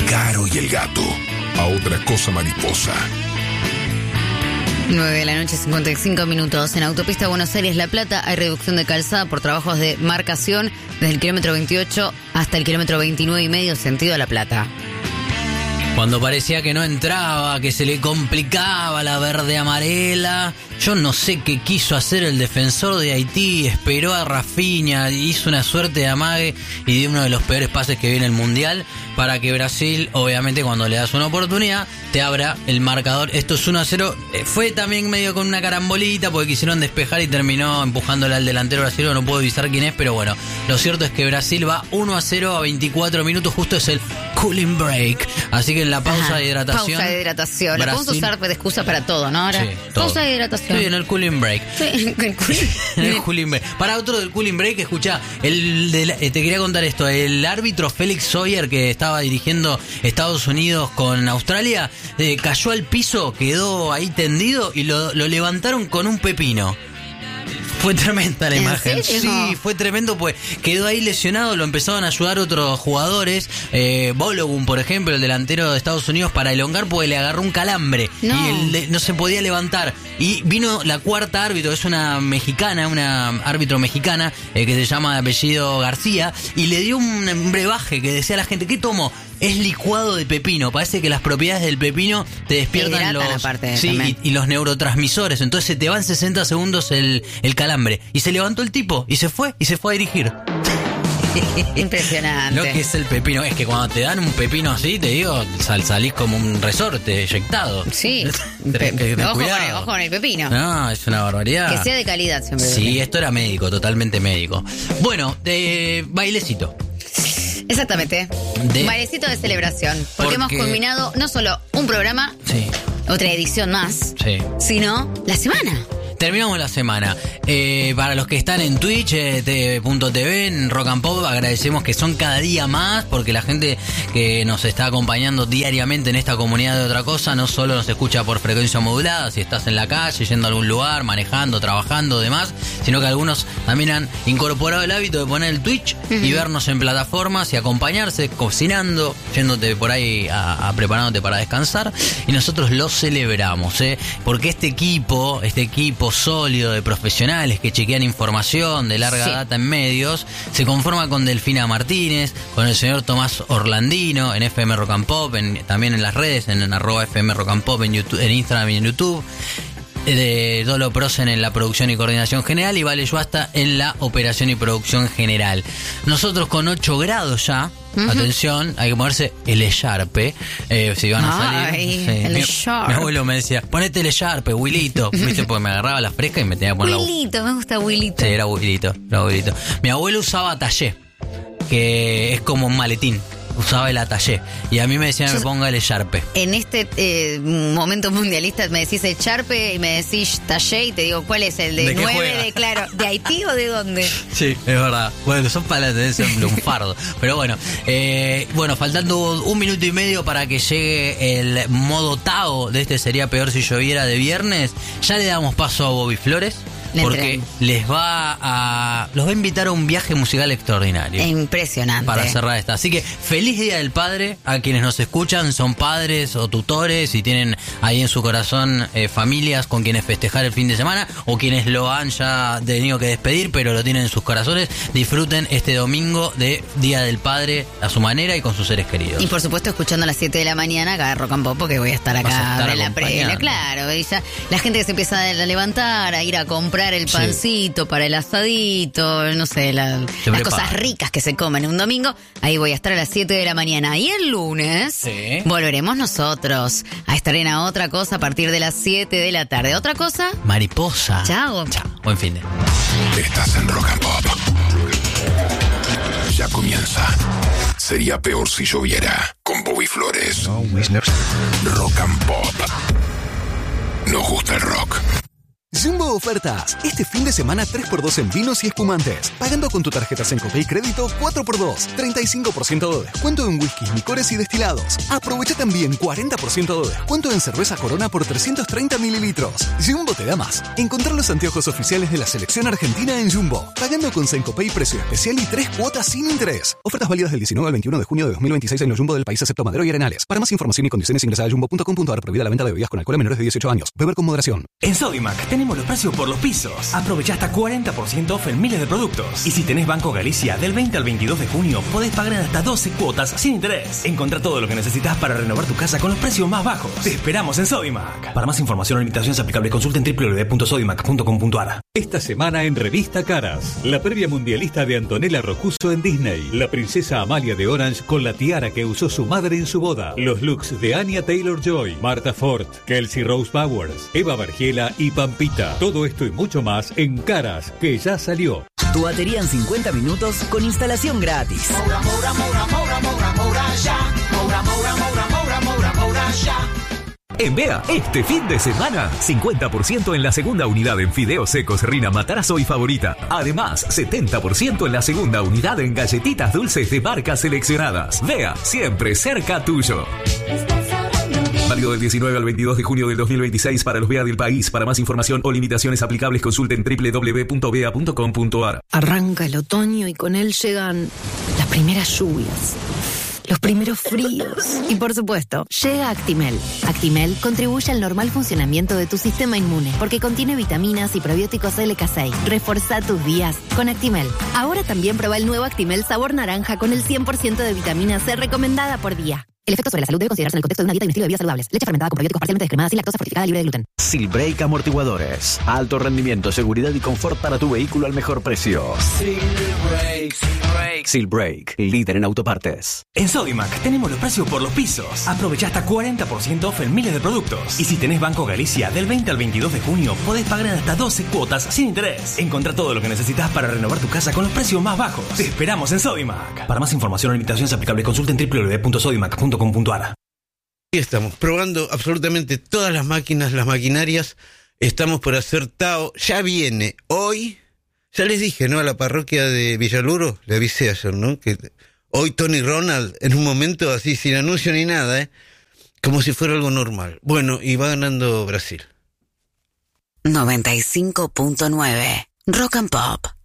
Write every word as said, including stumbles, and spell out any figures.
Caro y el gato. A otra cosa mariposa. nueve de la noche, cincuenta y cinco minutos. En autopista Buenos Aires-La Plata hay reducción de calzada por trabajos de marcación desde el kilómetro veintiocho hasta el kilómetro veintinueve y medio, sentido a La Plata. Cuando parecía que no entraba, que se le complicaba la verde amarela, yo no sé qué quiso hacer el defensor de Haití, esperó a Rafinha, hizo una suerte de amague y dio uno de los peores pases que viene el Mundial para que Brasil, obviamente cuando le das una oportunidad, te abra el marcador. Esto es uno a cero, fue también medio con una carambolita porque quisieron despejar y terminó empujándole al delantero brasileño, no puedo avisar quién es, pero bueno, lo cierto es que Brasil va uno a cero a veinticuatro minutos, justo es el cooling break, así que en la pausa Ajá, de hidratación. Pausa de hidratación. Brasil, la podemos usar de excusa para todo, ¿no? Ahora, sí, todo. Pausa de hidratación. Sí, en el cooling break. Sí, el cooling, en el cooling break. Para otro del cooling break, escucha, el de la, te quería contar esto. El árbitro Felix Sawyer, que estaba dirigiendo Estados Unidos con Australia, eh, cayó al piso, quedó ahí tendido y lo, lo levantaron con un pepino. Fue tremenda la imagen. ¿Serio? Sí, fue tremendo, pues quedó ahí lesionado, lo empezaron a ayudar otros jugadores. Eh, Balogun, por ejemplo, el delantero de Estados Unidos, para elongar, porque le agarró un calambre no. y él de, no se podía levantar. Y vino la cuarta árbitro, es una mexicana, una árbitro mexicana, eh, que se llama de apellido García, y le dio un, un brebaje que decía a la gente, ¿qué tomó? Es licuado de pepino. Parece que las propiedades del pepino te despiertan te los aparte, sí, y, y los neurotransmisores. Entonces se te va en sesenta segundos el, el calambre. Y se levantó el tipo y se fue y se fue a dirigir. Impresionante. Lo que es el pepino es que cuando te dan un pepino así, te digo, sal, salís como un resorte eyectado. Sí. Pe- pe- ojo, con el, cuidado. ojo con el pepino. No, es una barbaridad. Que sea de calidad siempre. Sí, esto era médico, totalmente médico. Bueno, de bailecito. Exactamente. De... Bailecito de celebración. Porque, Porque hemos culminado no solo un programa, sí. otra edición más, Sí. sino la semana. Terminamos la semana. Eh, para los que están en Twitch, eh, punto t v, en Rock and Pop, agradecemos que son cada día más, porque la gente que nos está acompañando diariamente en esta comunidad de Otra Cosa, no solo nos escucha por frecuencia modulada, si estás en la calle, yendo a algún lugar, manejando, trabajando, demás, sino que algunos también han incorporado el hábito de poner el Twitch uh-huh. y vernos en plataformas y acompañarse, cocinando, yéndote por ahí a, a preparándote para descansar, y nosotros lo celebramos, ¿eh? Porque este equipo, este equipo sólido de profesionales que chequean información de larga sí. data en medios, se conforma con Delfina Martínez, con el señor Tomás Orlandino en F M Rock and Pop, en, también en las redes, en, en arroba F M Rock and Pop en, YouTube, en Instagram y en YouTube, de Dolo Prosen en la producción y coordinación general y Vale Yuasta en la operación y producción general. Nosotros con ocho grados ya, uh-huh. atención, hay que ponerse el echarpe, eh, si van a salir. Ay, sí. el mi, echarpe. mi abuelo me decía, ponete el echarpe, Wilito, viste, porque me agarraba la fresca y me tenía que poner Wilito, la... me gusta Wilito. Sí, era Wilito, era Wilito. Mi abuelo usaba tallé, que es como un maletín. Usaba el atallé. Y a mí me decían que me ponga el echarpe. En este eh, momento mundialista me decís echarpe y me decís tallé y te digo, ¿cuál es? ¿El de, ¿De nueve de claro? ¿De Haití o de dónde? Sí, es verdad. Bueno, son para la tendencia de un fardo. Pero bueno, eh, bueno, faltando un minuto y medio para que llegue el modo Tao de este Sería Peor Si Lloviera de viernes, ya le damos paso a Bobby Flores. Porque les va a los va a invitar a un viaje musical extraordinario. Impresionante. Para cerrar esta. Así que feliz Día del Padre a quienes nos escuchan, son padres o tutores y tienen ahí en su corazón eh, familias con quienes festejar el fin de semana, o quienes lo han ya tenido que despedir pero lo tienen en sus corazones. Disfruten este domingo de Día del Padre a su manera y con sus seres queridos. Y por supuesto escuchando a las siete de la mañana acá de Rock and Pop, porque voy a estar acá estar de la previa. Claro, y ya la gente que se empieza a levantar, a ir a comprar el pancito sí. para el asadito, no sé, la, las prepara. Cosas ricas que se comen un domingo. Ahí voy a estar a las siete de la mañana. Y el lunes sí. volveremos nosotros a estar en a Otra Cosa a partir de las siete de la tarde. ¿Otra cosa? Mariposa. Chao. Chao. Buen fin de. Estás en Rock and Pop. Ya comienza. Sería Peor Si Lloviera con Bobby Flores. Rock and Pop. Nos gusta el rock. Jumbo Ofertas. Este fin de semana tres por dos en vinos y espumantes. Pagando con tu tarjeta Sencopay Crédito cuatro por dos. treinta y cinco por ciento de descuento en whiskies, licores y destilados. Aprovecha también cuarenta por ciento de descuento en cerveza Corona por trescientos treinta mililitros. Jumbo te da más. Encontrar los anteojos oficiales de la selección argentina en Jumbo. Pagando con Sencopay precio especial y tres cuotas sin interés. Ofertas válidas del diecinueve al veintiuno de junio de dos mil veintiséis en los Jumbo del país excepto Madero y Arenales. Para más información y condiciones ingresa a jumbo punto com punto a r. Prohibida la venta de bebidas con alcohol a menores de dieciocho años. Beber con moderación. En Sodimac tenemos los precios por los pisos. Aprovecha hasta cuarenta por ciento off en miles de productos. Y si tenés Banco Galicia, del veinte al veintidós de junio podés pagar en hasta doce cuotas sin interés. Encontrá todo lo que necesitas para renovar tu casa con los precios más bajos. Te esperamos en Sodimac. Para más información o limitaciones aplicables, consulten doble u doble u doble u punto sodimac punto com punto a r. Esta semana en Revista Caras, la previa mundialista de Antonella Rocuso en Disney. La princesa Amalia de Orange con la tiara que usó su madre en su boda. Los looks de Anya Taylor-Joy, Martha Ford, Kelsey Rose Powers, Eva Bergiela y Pampita. Todo esto y mucho más en Caras, que ya salió. Tu batería en cincuenta minutos con instalación gratis. Moura, Moura, Moura, Moura, Moura, Moura, ya. Moura, Moura, Moura, Moura, Moura, Moura, ya. En Bea, este fin de semana, cincuenta por ciento en la segunda unidad en fideos secos Rina Matarazzo y Favorita. Además, setenta por ciento en la segunda unidad en galletitas dulces de marcas seleccionadas. Bea, siempre cerca tuyo. Válido del diecinueve al veintidós de junio del dos mil veintiséis para los Bea del país. Para más información o limitaciones aplicables, consulten doble u doble u doble u punto bea punto com punto a r. Arranca el otoño y con él llegan las primeras lluvias, los primeros fríos y, por supuesto, llega Actimel. Actimel contribuye al normal funcionamiento de tu sistema inmune porque contiene vitaminas y probióticos L K seis. Reforzá tus días con Actimel. Ahora también prueba el nuevo Actimel sabor naranja con el cien por ciento de vitamina C recomendada por día. El efecto sobre la salud debe considerarse en el contexto de una dieta y un estilo de vida saludables. Leche fermentada con probióticos parcialmente descremadas, sin lactosa, fortificada, libre de gluten. Silbrake Amortiguadores. Alto rendimiento, seguridad y confort para tu vehículo al mejor precio. Silbrake, Silbrake. Silbrake, líder en autopartes. En Sodimac tenemos los precios por los pisos. Aprovecha hasta cuarenta por ciento off en miles de productos. Y si tenés Banco Galicia, del veinte al veintidós de junio podés pagar en hasta doce cuotas sin interés. Encontrá todo lo que necesitas para renovar tu casa con los precios más bajos. Te esperamos en Sodimac. Para más información o limitaciones aplicables, consulten doble u doble u doble u punto sodimac punto com punto a r. Y estamos probando absolutamente todas las máquinas, las maquinarias. Estamos por hacer Tao. Ya viene hoy. Ya les dije, ¿no? A la parroquia de Villaluro, le avisé ayer, ¿no? Que hoy Tony Ronald, en un momento así, sin anuncio ni nada, ¿eh? Como si fuera algo normal. Bueno, y va ganando Brasil. noventa y cinco punto nueve Rock and Pop.